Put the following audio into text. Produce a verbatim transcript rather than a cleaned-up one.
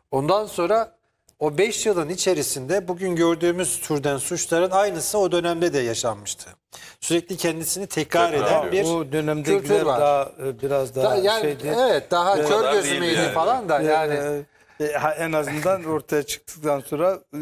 Ondan sonra o beş yılın içerisinde bugün gördüğümüz türden suçların aynısı o dönemde de yaşanmıştı. Sürekli kendisini tekrar Tekrar eden ediyor. bir O kültür dönemdekiler var. daha e, biraz daha Da- yani şeydi. evet daha Evet. kör kadar gözümeydi değildi yani. falan da yani E, e, en azından ortaya çıktıktan sonra